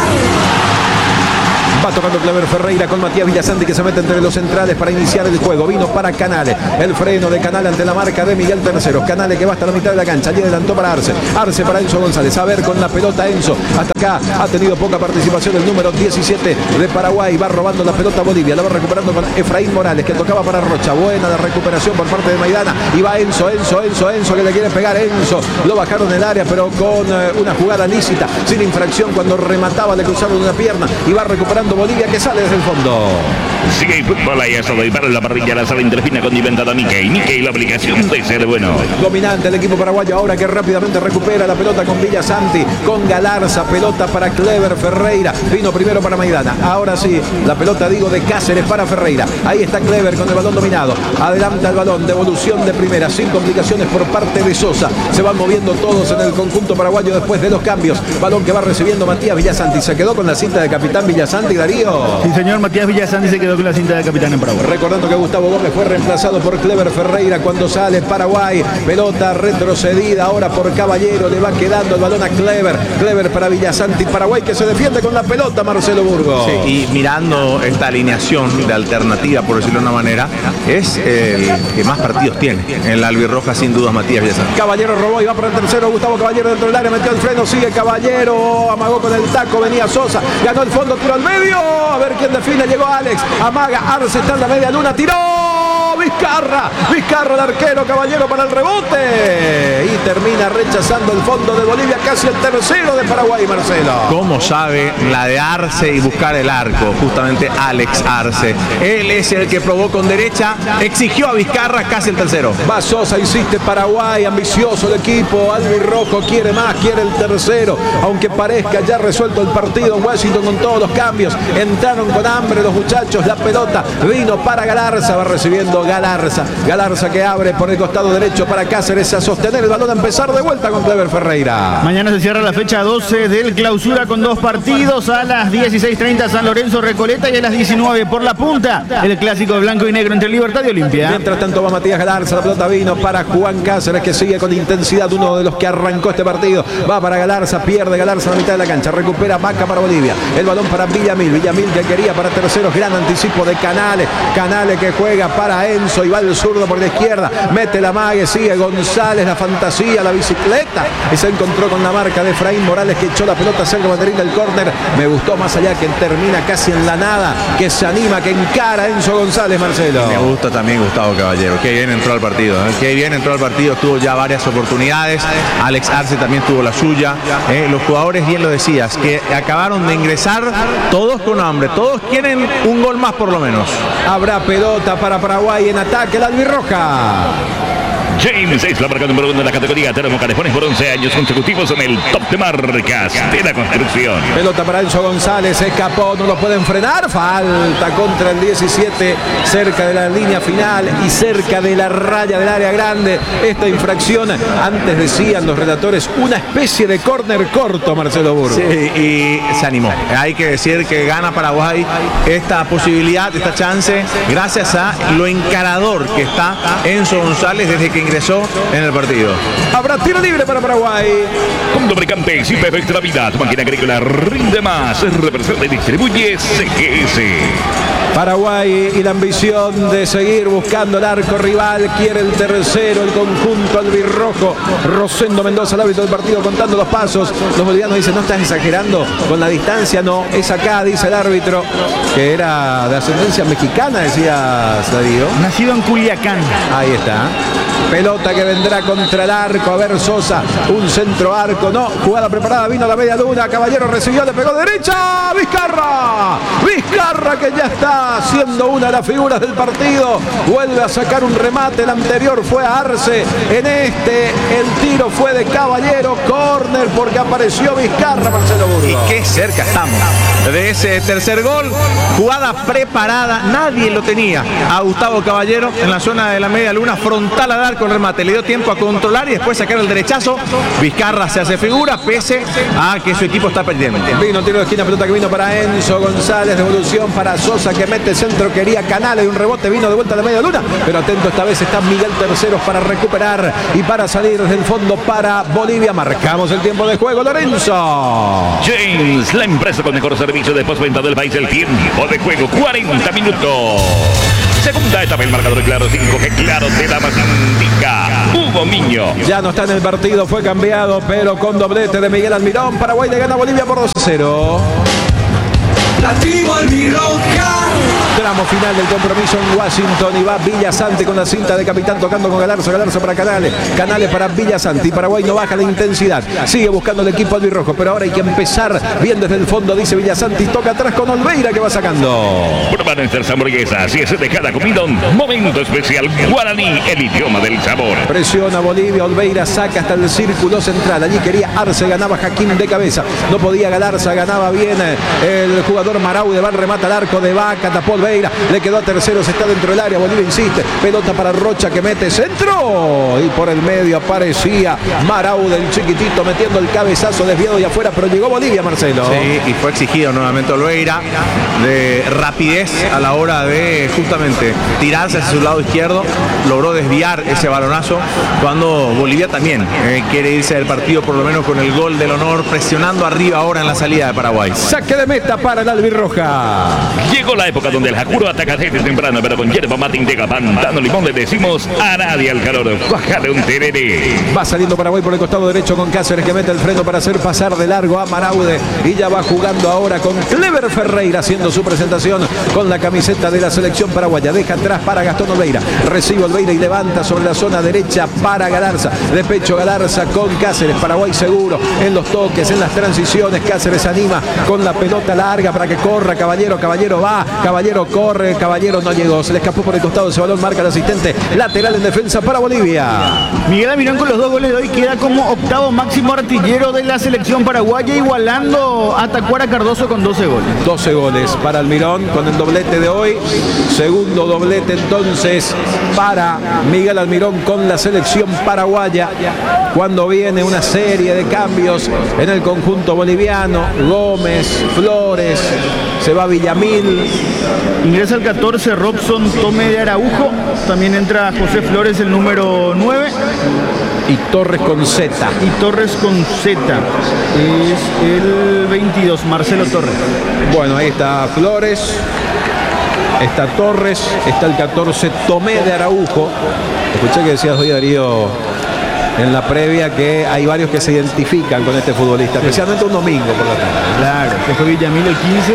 Va tocando Clever Ferreira con Matías Villasanti que se mete entre los centrales para iniciar el juego. Vino para Canales. El freno de Canales ante la marca de Miguel Terceros. Canales que va hasta la mitad de la cancha. Allí adelantó para Arce. Arce para Enzo González. A ver con la pelota Enzo. Hasta acá ha tenido poca participación el número 17 de Paraguay. Va robando la pelota Bolivia. La va recuperando con Efraín Morales que tocaba para Rocha. Buena la recuperación por parte de Maidana. Y va Enzo que le quiere pegar. Enzo. Lo bajaron en el área pero con una jugada lícita. Sin infracción cuando remataba le cruzaron una pierna. Y va recuperando Bolivia que sale desde el fondo. Sigue el fútbol ahí hasta de para la parrilla, la sala interfina condimentada Mickey. Mickey, la aplicación de ser bueno. Dominante el equipo paraguayo ahora que rápidamente recupera la pelota con Villasanti, con Galarza, pelota para Clever Ferreira. Vino primero para Maidana. Ahora sí, la pelota digo de Cáceres para Ferreira. Ahí está Clever con el balón dominado. Adelanta el balón, devolución de primera, sin complicaciones por parte de Sosa. Se van moviendo todos en el conjunto paraguayo después de los cambios. Balón que va recibiendo Matías Villasanti. Se quedó con la cinta de capitán Villasanti, Darío. Sí, señor, Matías Villasanti se quedó con la cinta de capitán en Paraguay. Recordando que Gustavo Gómez fue reemplazado por Clever Ferreira cuando sale Paraguay. Pelota retrocedida ahora por Caballero. Le va quedando el balón a Clever. Clever para Villasanti. Paraguay que se defiende con la pelota, Marcelo Burgos. Sí, y mirando esta alineación de alternativa, por decirlo de una manera, es el que más partidos tiene. En la albirroja, sin duda, Matías Villasanti. Caballero robó y va para el tercero. Gustavo Caballero dentro del área, metió el freno, sigue Caballero, amagó con el taco, venía Sosa, ganó el fondo, tiró al medio. A ver quién define, llegó Alex, amaga, Arce está en la media luna, tiró. Vizcarra el arquero, Caballero para el rebote y termina rechazando el fondo de Bolivia, casi el tercero de Paraguay, Marcelo. ¿Cómo sabe la de Arce y buscar el arco? Justamente Alex Arce. Él es el que probó con derecha, exigió a Vizcarra casi el tercero. Va Sosa, insiste Paraguay, ambicioso el equipo, albirrojo quiere más, quiere el tercero, aunque parezca ya resuelto el partido en Washington con todos los cambios. Entraron con hambre los muchachos, la pelota vino para Galarza, va recibiendo Galarza que abre por el costado derecho para Cáceres a sostener el balón, a empezar de vuelta con Clever Ferreira. Mañana se cierra la fecha 12 del clausura con dos partidos a las 16:30 San Lorenzo Recoleta y a las 19 por la punta el clásico de blanco y negro entre Libertad y Olimpia. Mientras tanto va Matías Galarza, la pelota vino para Juan Cáceres que sigue con intensidad, uno de los que arrancó este partido. Va para Galarza, pierde Galarza a la mitad de la cancha, recupera Vaca para Bolivia, el balón para Villamil que quería para terceros, gran anticipo de Canales que juega para él. Enzo y va el zurdo por la izquierda. Mete la mague, sigue González, la fantasía, la bicicleta. Y se encontró con la marca de Efraín Morales, que echó la pelota cerca banderín del córner. Me gustó más allá que termina casi en la nada, que se anima, que encara Enzo González, Marcelo. Me gusta también Gustavo Caballero. Qué bien entró al partido. Qué bien entró al partido. Tuvo ya varias oportunidades. Alex Arce también tuvo la suya. Los jugadores, bien lo decías, que acabaron de ingresar todos con hambre. Todos quieren un gol más por lo menos. Habrá pelota para Paraguay en ataque, la albirroja. James es la marca número 1 de la categoría Termocalefones por 11 años consecutivos en el top de marcas de la construcción. Pelota para Enzo González, escapó, no lo pueden frenar. Falta contra el 17, cerca de la línea final y cerca de la raya del área grande. Esta infracción, antes decían los relatores, una especie de córner corto, Marcelo Burgos. Sí, y se animó. Hay que decir que gana Paraguay esta posibilidad, esta chance, gracias a lo encarador que está Enzo González desde que ingresó en el partido. Habrá tiro libre para Paraguay. Con lubricante Cipe Extra Vida, tu máquina agrícola rinde más. Representa y distribuye CGS. Paraguay y la ambición de seguir buscando el arco rival. Quiere el tercero, el conjunto albirrojo. Rosendo Mendoza, el árbitro del partido, contando los pasos. Los bolivianos dicen, no estás exagerando con la distancia. No, es acá, dice el árbitro, que era de ascendencia mexicana, decía Darío. Nacido en Culiacán. Ahí está. Pelota que vendrá contra el arco. A ver, Sosa, un centro arco. No, jugada preparada, vino a la media luna. Caballero recibió, le pegó derecha. Vizcarra. Vizcarra, que ya está siendo una de las figuras del partido. Vuelve a sacar un remate. El anterior fue a Arce. En este, el tiro fue de Caballero. Córner porque apareció Vizcarra, Marcelo Burgos. Y qué cerca estamos de ese tercer gol. Jugada preparada, nadie lo tenía. A Gustavo Caballero en la zona de la media luna, frontal a dar con remate. Le dio tiempo a controlar y después sacar el derechazo. Vizcarra se hace figura pese a que su equipo está perdiendo. Vino tiro de esquina, pelota que vino para Enzo González, devolución para Sosa, que mete centro, quería Canales y un rebote, vino de vuelta a la media luna, pero atento, esta vez está Miguel Terceros para recuperar y para salir desde el fondo para Bolivia. Marcamos el tiempo de juego, Lorenzo. James, la empresa con mejor servicio de postventa del país. El tiempo de juego, 40 minutos. Segunda etapa, el marcador claro, 5 que claro te da más indica. Hugo Miño. Ya no está en el partido, fue cambiado, pero con doblete de Miguel Almirón. Paraguay le gana a Bolivia por 2-0. La tribu albirroja. Tramo final del compromiso en Washington y va Villasanti con la cinta de capitán tocando con Galarza, Galarza para Canales, Canales para Villasanti. Paraguay no baja la intensidad, sigue buscando el equipo albirrojo, pero ahora hay que empezar bien desde el fondo, dice Villasanti, toca atrás con Olveira que va sacando. Prueba nuestras hamburguesas y es de cada comida un momento especial. Guaraní, el idioma del sabor. Presiona Bolivia, Olveira saca hasta el círculo central, allí quería Arce, ganaba Jaquín de cabeza, no podía Galarza, ganaba bien el jugador Maraude, va al remate al arco de Vaca, tapó Olveira, le quedó a Terceros, está dentro del área, Bolivia insiste, pelota para Rocha que mete centro y por el medio aparecía Maraude, el chiquitito metiendo el cabezazo desviado y afuera, pero llegó Bolivia, Marcelo. Sí, y fue exigido nuevamente Olveira de rapidez a la hora de justamente tirarse hacia su lado izquierdo, logró desviar ese balonazo cuando Bolivia también quiere irse del partido por lo menos con el gol del honor, presionando arriba ahora en la salida de Paraguay. Saque de meta para la albirroja. Llegó la época donde el Jacuro ataca desde temprano, pero con hierba mate, integra, pantano, limón le decimos a nadie al calor. Bájale un tereré. Va saliendo Paraguay por el costado derecho con Cáceres que mete el freno para hacer pasar de largo a Maraude y ya va jugando ahora con Clever Ferreira haciendo su presentación con la camiseta de la selección paraguaya. Deja atrás para Gastón Olveira, recibe Olveira y levanta sobre la zona derecha para Galarza, de pecho Galarza con Cáceres. Paraguay seguro en los toques, en las transiciones. Cáceres anima con la pelota larga para que corra Caballero, Caballero va, Caballero corre, Caballero no llegó, se le escapó por el costado ese balón, marca el asistente lateral en defensa para Bolivia. Miguel Almirón con los 2 goles de hoy queda como octavo máximo artillero de la selección paraguaya, igualando a Tacuara Cardoso con 12 goles. 12 goles para Almirón con el doblete de hoy, segundo doblete entonces para Miguel Almirón con la selección paraguaya, cuando viene una serie de cambios en el conjunto boliviano. Gómez, Flores, se va Villamil. Ingresa el 14 Robson Tome de Araujo, también entra José Flores el número 9. Y Torres con Z. Y Torres con Z. Es el 22, Marcelo Torres. Bueno, ahí está Flores. está Torres, está el 14 Tomé de Araujo. Escuché que decías hoy, Darío, en la previa, que hay varios que se identifican con este futbolista, especialmente un domingo por la tarde. Claro, que fue Villamil el 15.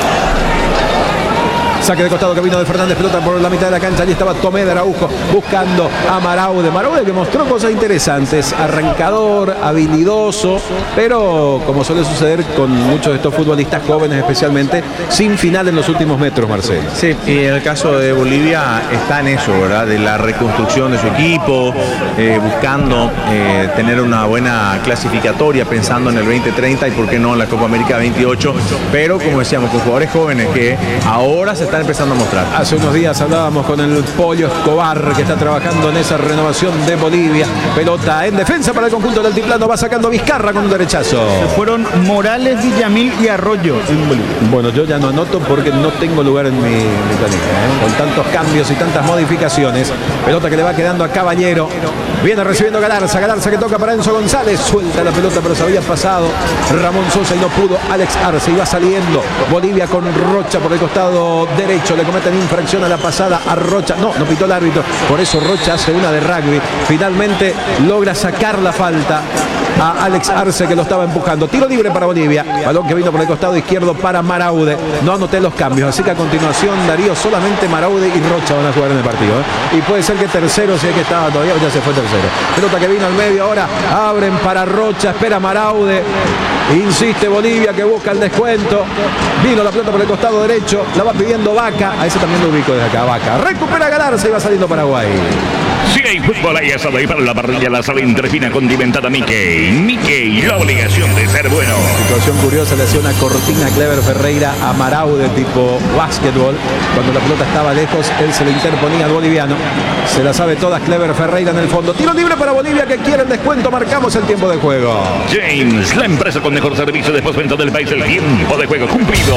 Saque de costado que vino de Fernández, pelota por la mitad de la cancha. Allí estaba Tomé de Araujo buscando a Maraude. Maraude que mostró cosas interesantes, arrancador, habilidoso, pero como suele suceder con muchos de estos futbolistas jóvenes especialmente, sin final en los últimos metros, Marcelo. Sí, y en el caso de Bolivia está en eso, ¿verdad? De la reconstrucción de su equipo, buscando tener una buena clasificatoria, pensando en el 2030 y por qué no en la Copa América 28, pero como decíamos, con jugadores jóvenes que ahora se están empezando a mostrar. Hace unos días hablábamos con el Pollo Escobar, que está trabajando en esa renovación de Bolivia. Pelota en defensa para el conjunto del altiplano, va sacando Vizcarra con un derechazo. Fueron Morales, Villamil y Arroyo en Bolivia. Bueno, yo ya no anoto porque no tengo lugar en mi planilla, con tantos cambios y tantas modificaciones. Pelota que le va quedando a Caballero. Viene recibiendo Galarza, Galarza que toca para Enzo González, suelta la pelota pero se había pasado Ramón Sosa y no pudo Alex Arce, y va saliendo Bolivia con Rocha por el costado derecho, le cometen infracción a la pasada a Rocha, no pitó el árbitro, por eso Rocha hace una de rugby, finalmente logra sacar la falta a Alex Arce, que lo estaba empujando. Tiro libre para Bolivia, balón que vino por el costado izquierdo para Maraude. No anoté los cambios, así que a continuación, Darío, solamente Maraude y Rocha van a jugar en el partido, y puede ser que tercero, si es que estaba todavía, ya se fue tercero. Pelota que vino al medio, ahora abren para Rocha, espera Maraude, insiste Bolivia que busca el descuento. Vino la pelota por el costado derecho, la va pidiendo Vaca, a ese también lo ubico desde acá. Vaca recupera Galarza y va saliendo Paraguay. Si hay fútbol, hay asado, y para la parrilla la sala entrefina condimentada Mickey. Mickey, la obligación de ser bueno. Situación curiosa, le hacía una cortina a Clever Ferreira a Maraude tipo básquetbol. Cuando la pelota estaba lejos, él se le interponía al boliviano. Se la sabe todas Clever Ferreira en el fondo. Tiro libre para Bolivia que quiere el descuento. Marcamos el tiempo de juego. James, la empresa con mejor servicio de postventa del país. El tiempo de juego cumplido.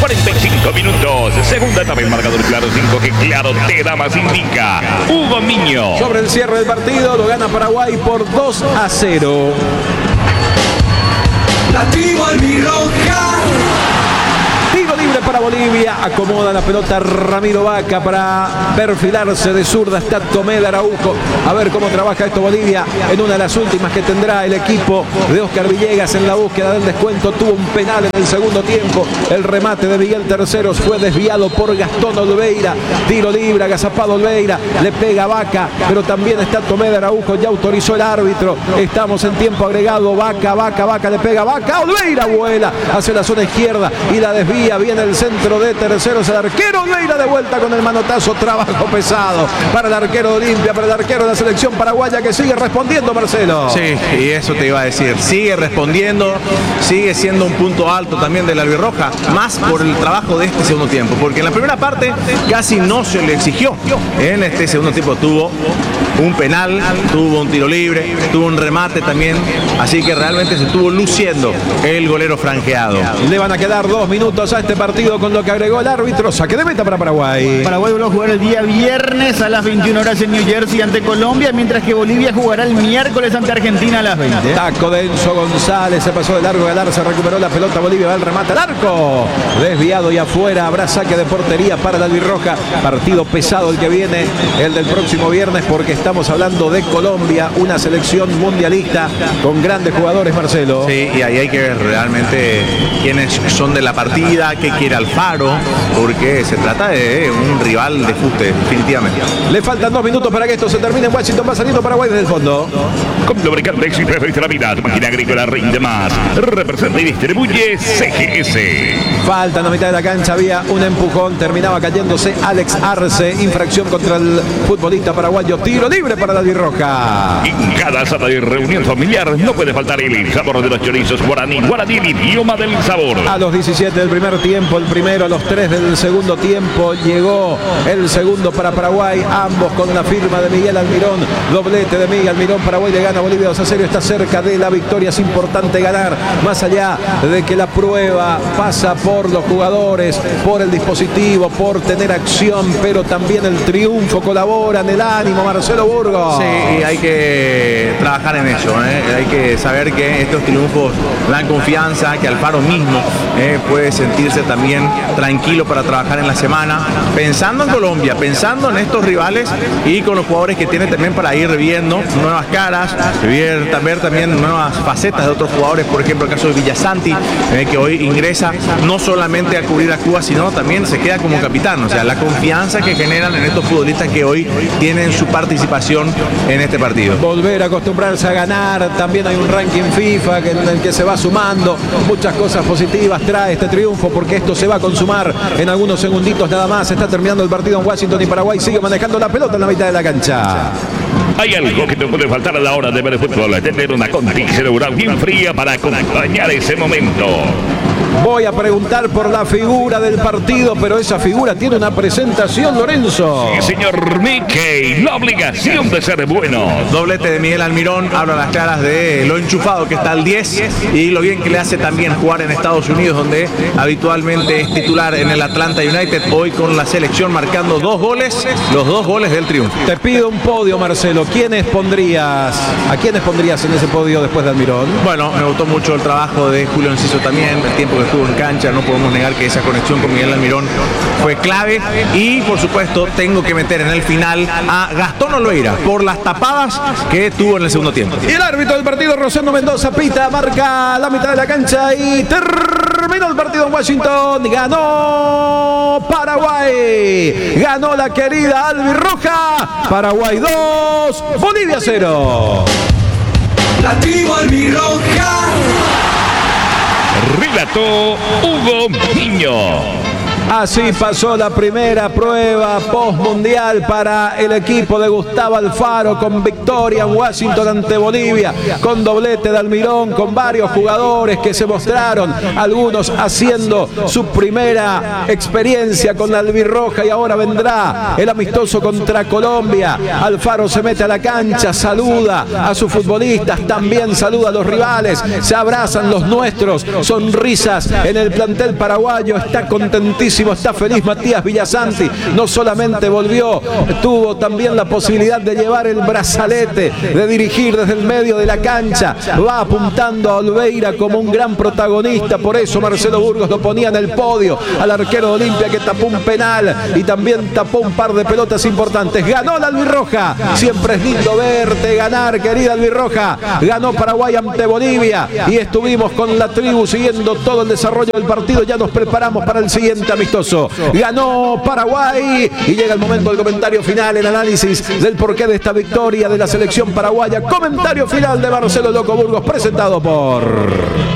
45 minutos. Segunda etapa, el marcador claro. 5 que claro te da más indica. Hugo Miño. Sobre el cierre del partido, lo gana Paraguay por 2-0. La tribu albirroja. Tiro libre para Bolivia, acomoda la pelota Ramiro Vaca para perfilarse de zurda, está Tomé de Araujo. A ver cómo trabaja esto Bolivia en una de las últimas que tendrá el equipo de Oscar Villegas en la búsqueda del descuento. Tuvo un penal en el segundo tiempo, el remate de Miguel Terceros fue desviado por Gastón Olveira. Tiro libre, agazapado Olveira, le pega Vaca, pero también está Tomé de Araujo, ya autorizó el árbitro. Estamos en tiempo agregado, Vaca le pega Vaca, Olveira vuela hacia la zona izquierda y la desvía. Viene el centro de Terceros, el arquero Olveira de vuelta con el manotazo, trabajo pesado para el arquero de Olimpia, para el arquero de la selección paraguaya que sigue respondiendo, Marcelo. Sí, y eso te iba a decir, sigue respondiendo, sigue siendo un punto alto también de la albirroja, más por el trabajo de este segundo tiempo, porque en la primera parte casi no se le exigió. En este segundo tiempo tuvo un penal, tuvo un tiro libre, tuvo un remate también, así que realmente se estuvo luciendo el golero franjeado. Le van a quedar 2 minutos a este partido con lo que agregó el árbitro. Saque de meta para Paraguay. Paraguay volvió a jugar el día viernes a las 21 horas en New Jersey ante Colombia, mientras que Bolivia jugará el miércoles ante Argentina a las 20. Taco de Enzo González, se pasó de largo, Galarza recuperó la pelota, Bolivia va al remate al arco, desviado y afuera, habrá saque de portería para la albirroja. Partido pesado el que viene, el del próximo viernes, porque estamos hablando de Colombia, una selección mundialista con grandes jugadores, Marcelo. Sí, y ahí hay que ver realmente quiénes son de la partida, qué quiere Alfaro, porque se trata de un rival de fuste, definitivamente. Le faltan 2 minutos para que esto se termine en Washington, va saliendo Paraguay desde el fondo. Con lubricante éxito de la vida, tu máquina agrícola rinde más. Representa y distribuye CGS. Falta en la mitad de la cancha, había un empujón, terminaba cayéndose Alex Arce, infracción contra el futbolista paraguayo, tiro libre para la albirroja. En cada sala de reunión familiar no puede faltar el sabor de los chorizos guaraní. Guaraní, el idioma del sabor. A los 17 del primer tiempo, el primero, a los 3 del segundo tiempo, llegó el segundo para Paraguay, ambos con la firma de Miguel Almirón, doblete de Miguel Almirón. Paraguay le gana a Bolivia 2-0, está cerca de la victoria, es importante ganar, más allá de que la prueba pasa por los jugadores, por el dispositivo, por tener acción, pero también el triunfo colabora en el ánimo, Marcelo. Marcelo Burgos. Sí, y hay que trabajar en eso, hay que saber que estos triunfos dan confianza, que Alfaro mismo puede sentirse también tranquilo para trabajar en la semana, pensando en Colombia, pensando en estos rivales y con los jugadores que tiene también para ir viendo nuevas caras, ver también nuevas facetas de otros jugadores, por ejemplo el caso de Villasanti, que hoy ingresa no solamente a cubrir a Cuba, sino también se queda como capitán, o sea, la confianza que generan en estos futbolistas que hoy tienen su participación en este partido. Volver a acostumbrarse a ganar, también hay un ranking FIFA en el que se va sumando, muchas cosas positivas trae este triunfo porque esto se va a consumar en algunos segunditos nada más. Está terminando el partido en Washington y Paraguay sigue manejando la pelota en la mitad de la cancha. Hay algo que te puede faltar a la hora de ver el fútbol, tener una Conti cerebral bien fría para acompañar ese momento. Voy a preguntar por la figura del partido, pero esa figura tiene una presentación, Lorenzo. Sí, señor Mickey, la obligación de ser bueno. Doblete de Miguel Almirón, habla las caras de lo enchufado que está al 10 y lo bien que le hace también jugar en Estados Unidos, donde habitualmente es titular en el Atlanta United, hoy con la selección marcando 2 goles, los 2 goles del triunfo. Te pido un podio, Marcelo. ¿A quiénes pondrías en ese podio después de Almirón? Bueno, me gustó mucho el trabajo de Julio Enciso también, el tiempo que estuvo en cancha, no podemos negar que esa conexión con Miguel Almirón fue clave y por supuesto tengo que meter en el final a Gastón Olveira por las tapadas que tuvo en el segundo tiempo. Y el árbitro del partido, Rosendo Mendoza, pita, marca la mitad de la cancha y terminó el partido en Washington. Ganó Paraguay, ganó la querida albirroja. Paraguay 2, Bolivia 0. La tribu albirroja. Relató Hugo Niño. Así pasó la primera prueba postmundial para el equipo de Gustavo Alfaro, con victoria en Washington ante Bolivia, con doblete de Almirón, con varios jugadores que se mostraron, algunos haciendo su primera experiencia con la albirroja, y ahora vendrá el amistoso contra Colombia. Alfaro se mete a la cancha, saluda a sus futbolistas, también saluda a los rivales, se abrazan los nuestros, sonrisas en el plantel paraguayo, está contentísimo. Está feliz Matías Villasanti, no solamente volvió, tuvo también la posibilidad de llevar el brazalete, de dirigir desde el medio de la cancha, va apuntando a Olveira como un gran protagonista, por eso Marcelo Burgos lo ponía en el podio, al arquero de Olimpia que tapó un penal y también tapó un par de pelotas importantes. Ganó la albirroja, siempre es lindo verte ganar, querida albirroja. Ganó Paraguay ante Bolivia y estuvimos con la tribu siguiendo todo el desarrollo del partido, ya nos preparamos para el siguiente amistoso. Ganó Paraguay y llega el momento del comentario final, el análisis del porqué de esta victoria de la selección paraguaya. Comentario final de Marcelo Loco Burgos, presentado por...